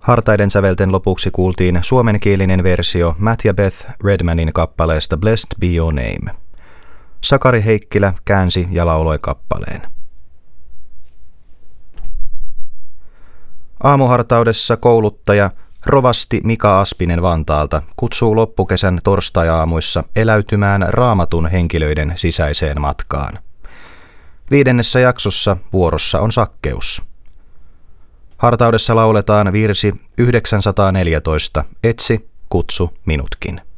Hartaiden sävelten lopuksi kuultiin suomenkielinen versio Matt ja Beth Redmanin kappaleesta Blessed Be Your Name. Sakari Heikkilä käänsi ja lauloi kappaleen. Aamuhartaudessa kouluttaja rovasti Mika Aspinen Vantaalta kutsuu loppukesän torstai-aamuissa eläytymään Raamatun henkilöiden sisäiseen matkaan. 5. jaksossa vuorossa on Sakkeus. Hartaudessa lauletaan virsi 914, Etsi, kutsu minutkin.